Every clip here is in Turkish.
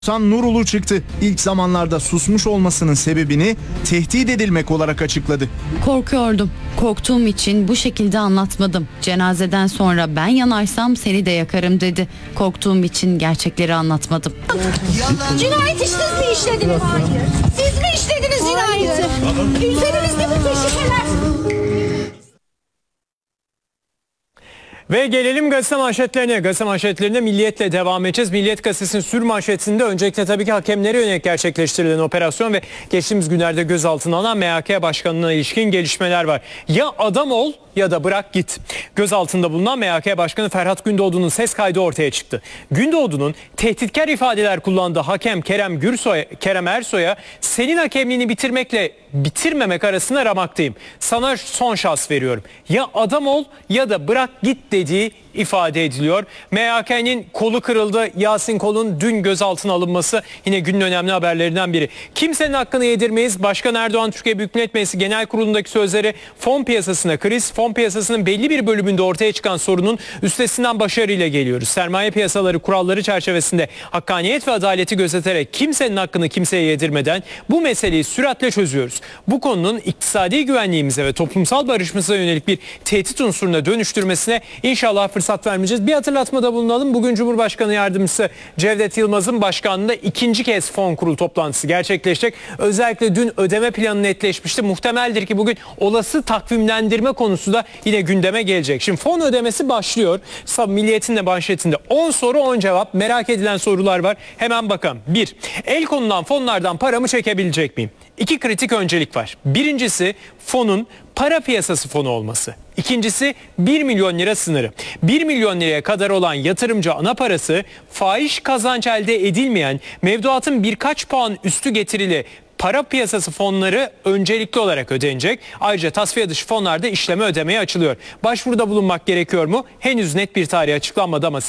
Nurulu çıktı. İlk zamanlarda susmuş olmasının sebebini tehdit edilmek olarak açıkladı. Korkuyordum. Korktuğum için bu şekilde anlatmadım. Cenazeden sonra ben yanarsam seni de yakarım dedi. Korktuğum için gerçekleri anlatmadım. Cinayet siz mi işlediniz? Hayır. Siz mi işlediniz cinayeti? Üzerinizde bu şüpheler. Ve gelelim gazete manşetlerine. Gazete manşetlerine Milliyet'le devam edeceğiz. Milliyet gazetesinin sür manşetinde öncelikle tabii ki hakemlere yönelik gerçekleştirilen operasyon ve geçtiğimiz günlerde gözaltına alınan MHK Başkanı'na ilişkin gelişmeler var. Ya adam ol ya da bırak git. Gözaltında bulunan MHK Başkanı Ferhat Gündoğdu'nun ses kaydı ortaya çıktı. Gündoğdu'nun tehditkar ifadeler kullandığı hakem Kerem Ersoy'a senin hakemliğini bitirmekle bitirmemek arasında ramaktayım. Sana son şans veriyorum. Ya adam ol ya da bırak git dediği ifade ediliyor. MHK'nin kolu kırıldı. Yasin Kol'un dün gözaltına alınması yine günün önemli haberlerinden biri. Kimsenin hakkını yedirmeyiz. Başkan Erdoğan Türkiye Büyük Millet Meclisi Genel Kurulu'ndaki sözleri fon piyasasına kriz, fon piyasasının belli bir bölümünde ortaya çıkan sorunun üstesinden başarıyla geliyoruz. Sermaye piyasaları kuralları çerçevesinde hakkaniyet ve adaleti gözeterek kimsenin hakkını kimseye yedirmeden bu meseleyi süratle çözüyoruz. Bu konunun iktisadi güvenliğimize ve toplumsal barışımıza yönelik bir tehdit unsuruna dönüştürmesine inşallah fırsat vermeyeceğiz. Bir hatırlatmada bulunalım. Bugün Cumhurbaşkanı Yardımcısı Cevdet Yılmaz'ın başkanlığında ikinci kez fon kurulu toplantısı gerçekleşecek. Özellikle dün ödeme planı netleşmişti. Muhtemeldir ki bugün olası takvimlendirme konusu da yine gündeme gelecek. Şimdi fon ödemesi başlıyor. Milliyet'in de manşetinde 10 soru 10 cevap. Merak edilen sorular var. Hemen bakalım. 1. El konulan fonlardan paramı çekebilecek miyim? 2 kritik öncelik var. Birincisi fonun para piyasası fonu olması. İkincisi 1 milyon lira sınırı. 1 milyon liraya kadar olan yatırımcı ana parası fahiş kazanç elde edilmeyen mevduatın birkaç puan üstü getirili para piyasası fonları öncelikli olarak ödenecek. Ayrıca tasfiye dışı fonlarda işleme ödemeye açılıyor. Başvuruda bulunmak gerekiyor mu? Henüz net bir tarih açıklanmadı ama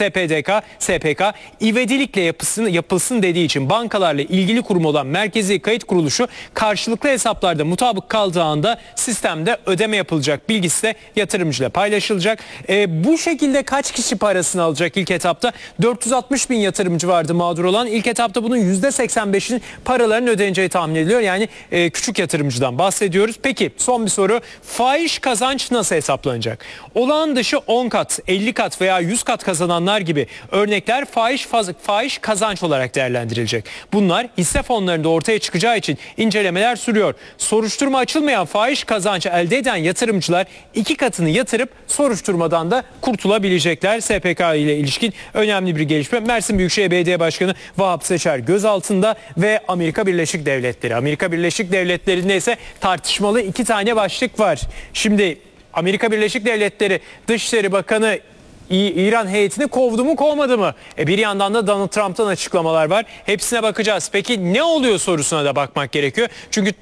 SPK ivedilikle yapılsın dediği için bankalarla ilgili kurum olan Merkezi Kayıt Kuruluşu karşılıklı hesaplarda mutabık kaldığı anda sistemde ödeme yapılacak bilgisi de yatırımcıyla paylaşılacak. Bu şekilde kaç kişi parasını alacak ilk etapta? 460 bin yatırımcı vardı mağdur olan. İlk etapta bunun %85'inin paralarının ödeneceği tahmin ediliyor. Yani küçük yatırımcıdan bahsediyoruz. Peki son bir soru. Fahiş kazanç nasıl hesaplanacak? Olağan dışı 10 kat, 50 kat veya 100 kat kazananlar gibi örnekler fahiş kazanç olarak değerlendirilecek. Bunlar hisse fonlarında ortaya çıkacağı için incelemeler sürüyor. Soruşturma açılmayan fahiş kazanç elde eden yatırımcılar 2 katını yatırıp soruşturmadan da kurtulabilecekler. SPK ile ilişkin önemli bir gelişme. Mersin Büyükşehir Belediye Başkanı Vahap Seçer gözaltında ve Amerika Birleşik Devletleri. Amerika Birleşik Devletleri'nde ise tartışmalı 2 tane başlık var. Şimdi Amerika Birleşik Devletleri Dışişleri Bakanı İran heyetini kovdu mu kovmadı mı? Bir yandan da Donald Trump'tan açıklamalar var. Hepsine bakacağız. Peki ne oluyor sorusuna da bakmak gerekiyor. Çünkü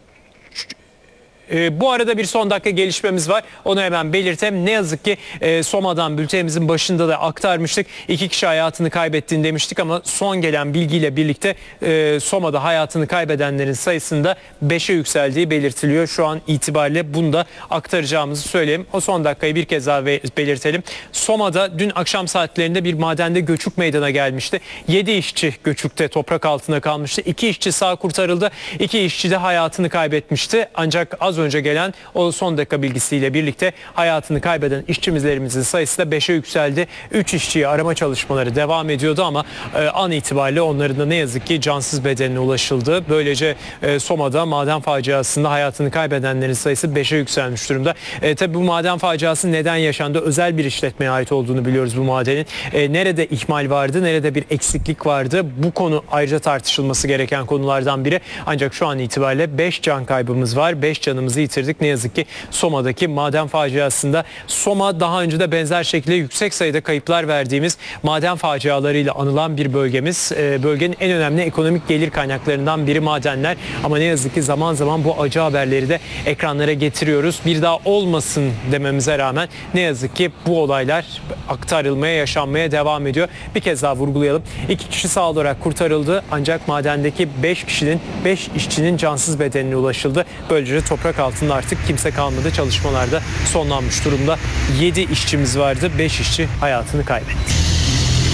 bu arada bir son dakika gelişmemiz var. Onu hemen belirtelim. Ne yazık ki Soma'dan bültenimizin başında da aktarmıştık. 2 kişi hayatını kaybettiğini demiştik ama son gelen bilgiyle birlikte Soma'da hayatını kaybedenlerin sayısında 5'e yükseldiği belirtiliyor. Şu an itibariyle bunu da aktaracağımızı söyleyeyim. O son dakikayı bir kez daha belirtelim. Soma'da dün akşam saatlerinde bir madende göçük meydana gelmişti. 7 işçi göçükte toprak altında kalmıştı. 2 işçi sağ kurtarıldı. 2 işçi de hayatını kaybetmişti. Ancak az önce gelen o son dakika bilgisiyle birlikte hayatını kaybeden işçilerimizin sayısı da 5'e yükseldi. 3 işçiyi arama çalışmaları devam ediyordu ama an itibariyle onların da ne yazık ki cansız bedenine ulaşıldı. Böylece Soma'da maden faciasında hayatını kaybedenlerin sayısı 5'e yükselmiş durumda. Tabii bu maden faciası neden yaşandı? Özel bir işletmeye ait olduğunu biliyoruz bu madenin. Nerede ihmal vardı, nerede bir eksiklik vardı? Bu konu ayrıca tartışılması gereken konulardan biri. Ancak şu an itibariyle 5 can kaybımız var. 5 canımızı yitirdik. Ne yazık ki Soma'daki maden faciasında. Soma daha önce de benzer şekilde yüksek sayıda kayıplar verdiğimiz maden facialarıyla anılan bir bölgemiz. Bölgenin en önemli ekonomik gelir kaynaklarından biri madenler. Ama ne yazık ki zaman zaman bu acı haberleri de ekranlara getiriyoruz. Bir daha olmasın dememize rağmen ne yazık ki bu olaylar aktarılmaya, yaşanmaya devam ediyor. Bir kez daha vurgulayalım. 2 kişi sağ olarak kurtarıldı ancak madendeki 5 işçinin cansız bedenine ulaşıldı. Böylece toprak altında artık kimse kalmadı. Çalışmalarda sonlanmış durumda. 7 işçimiz vardı. 5 işçi hayatını kaybetti.